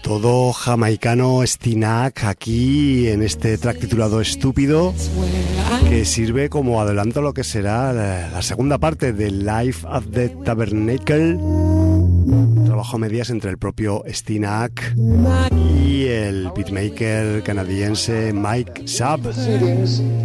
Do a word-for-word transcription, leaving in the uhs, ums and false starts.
todo jamaicano Stinak aquí en este track titulado Estúpido, que sirve como adelanto a lo que será la, la segunda parte de Life at the Tabernacle, trabajo a medias entre el propio Stinak y el beatmaker canadiense Mike Sub.